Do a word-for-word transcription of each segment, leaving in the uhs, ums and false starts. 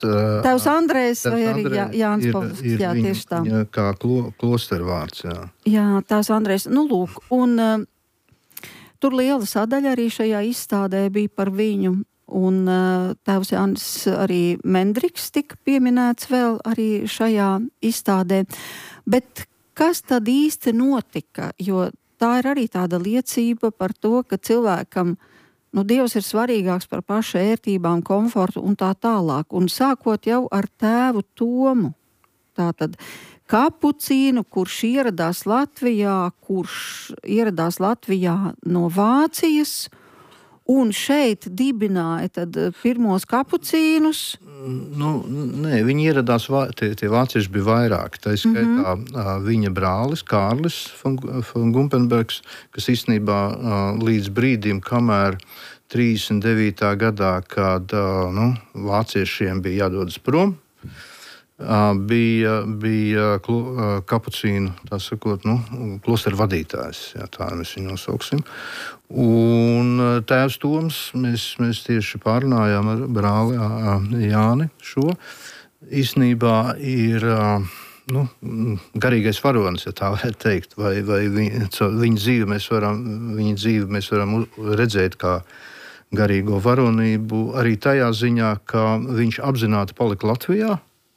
Tēvs Andrejs vai arī Jā, Jānis ir, Pavlovskis, ir jā, viņa, tieši tā. Viņa kā klo, klosteru vārds, jā. Jā, tēvs Andrejs. Nu, lūk, un uh, tur liela sadaļa arī šajā izstādē bija par viņu, un uh, tēvs Jānis arī Mendriks tika pieminēts vēl arī šajā izstādē. Bet kas tad īsti notika? Jo tā ir arī tāda liecība par to, ka cilvēkam nu, Dievs ir svarīgāks par pašu ērtībām, komfortu un tā tālāk. Un sākot jau ar tēvu Tomu, tātad kapucīnu, kurš ieradās Latvijā, kurš ieradās Latvijā no Vācijas, un šeit dibināja tad pirmos kapucīnus. Nu, nē, viņi ieradās, tie, tie vācieši bija vairāk. Tā skaitā mm-hmm. viņa brālis, Kārlis von, von Gumpenbergs, kas īstenībā līdz brīdim, kamēr trīsdesmit devītā gadā, kad nu, vāciešiem bija jādodas prom, bija, bija kapucīnu, tā sakot, nu, klosteru vadītājs, jā, tā mēs viņu nosauksim. Un tēvs Toms, mēs, mēs tieši pārunājām ar brāli Jāni šo, īstenībā ir nu, garīgais varonis, ja tā varētu teikt, vai, vai viņa, viņa dzīvi mēs varam, viņa dzīvi mēs varam redzēt kā garīgo varonību, arī tajā ziņā, ka viņš apzināti palika Latvijā.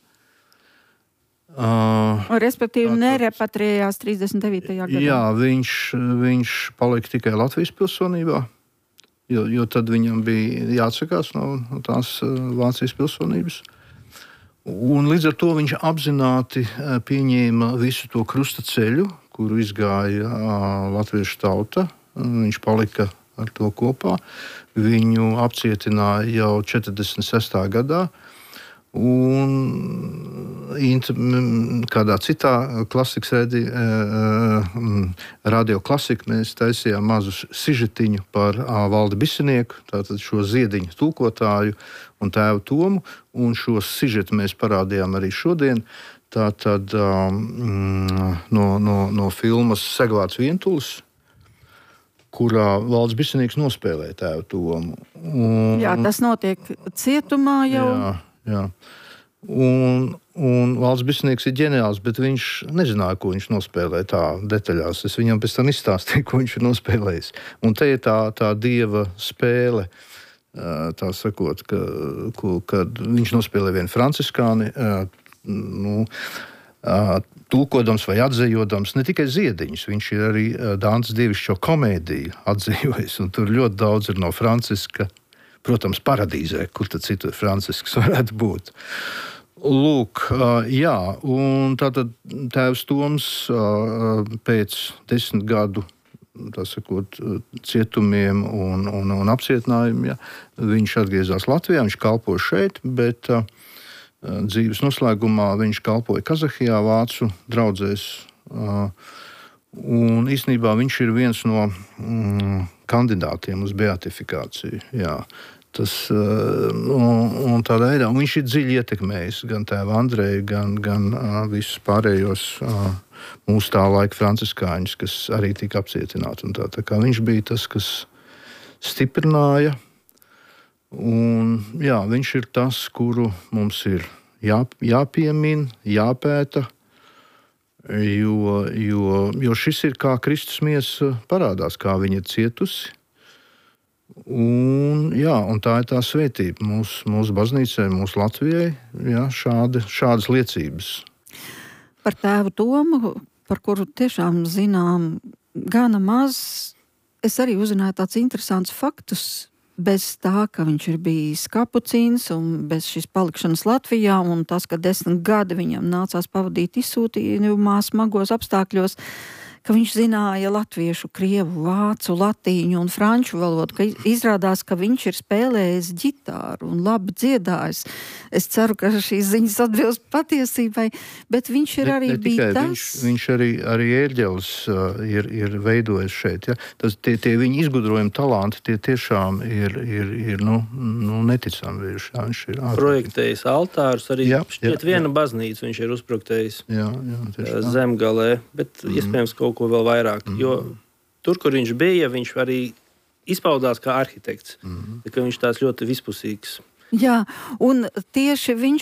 Uh, Respektīvi nerepatriējās trīsdesmit devītajā gadā. Jā, viņš, viņš palika tikai Latvijas pilsonībā, jo, jo tad viņam bija jāatsakās no, no tās Vācijas pilsonības. Un līdz ar to viņš apzināti pieņēma visu to krusta ceļu, kuru izgāja latviešu tauta. Viņš palika ar to kopā. Viņu apcietināja jau četrdesmit sestā gadā. Un kādā citā klasikas redi, radio klasika mēs taisījām mazu sižetiņu par Valdi Bisenieku, tātad šo ziediņu tulkotāju un tēvu Tomu, un šo sižetu mēs parādījām arī šodien. Tātad no, no, no filmas Segvārds Vientulis, kurā Valdis Bisenieks nospēlē tēvu Tomu. Un, jā, tas notiek cietumā jau. Jā. Jā. Un, un Valdis Bisenieks ir ģeniāls, bet viņš nezināja, ko viņš nospēlē tā detaļās. Es viņam pēc tam izstāstīju, ko viņš ir nospēlējis. Un te ir tā, tā dieva spēle, tā sakot, ka, ko, kad viņš nospēlē vienu franciskāni, nu, tulkodams vai atzējodams ne tikai ziediņus, viņš ir arī Dantes dievišķo komēdiju atzējojis, un tur ļoti daudz ir no Franciska. Protams, paradīzē, kur tad citur Francisks varētu būt. Lūk, jā, un tātad tēvs Toms pēc desmit gadu, tā sakot, cietumiem un, un, un apcietinājumiem, ja, viņš atgriezās Latvijā, viņš kalpoja šeit, bet dzīves noslēgumā viņš kalpoja Kazahijā, Vācu draudzēs. Un īstenībā viņš ir viens no mm, kandidātiem uz beatifikāciju. Jā. Tas, un, un tādā veidā un viņš ir dziļi ietekmējis gan tēvu Andreju, gan, gan visus pārējos mūsu tā laika franciskāņus, kas arī tika apcietināti. Un tā, tā kā viņš bija tas, kas stiprināja. Un, jā, viņš ir tas, kuru mums ir jā, jāpiemin, jāpēta. Jo, jo, jo šis ir kā Kristus miesa parādās, kā viņa ir cietusi. Un, jā, un tā ir tā svētība mūsu, mūsu baznīcai, mūsu Latvijai, jā, šādi, šādas liecības. Par tēvu Tomu, par kuru tiešām zinām gana maz, es arī uzzināju tāds interesants faktus. Bez tā, ka viņš ir bijis kapucīns un bez šīs palikšanas Latvijā un tas, ka desmit gadi viņam nācās pavadīt izsūtījumā smagos apstākļos, ka viņš zināja latviešu, krievu, vācu, latīņu un franču valodu, ka izrādās, ka viņš ir spēlējis ģitāru un labi dziedājis. Es ceru, ka šīs ziņas atbilst patiesībai, bet viņš ir arī ne, ne bija tas... Viņš, viņš arī, arī ērģelis uh, ir, ir veidojis šeit. Ja? Tas, tie, tie viņa izgudrojumi talanti, tie tiešām ir, ir, ir nu, nu, neticami bijuši. Ja? Viņš ir projektējis altārus, arī jā, šķiet jā, viena jā. baznīca viņš ir uzprojektējis jā, jā, Zemgalē, bet mm. iespējams kaut ko vēl vairāk, mm. jo tur, kur viņš bija, viņš arī izpaudās kā arhitekts, mm. ka viņš tās ļoti vispusīgs. Jā, un tieši viņš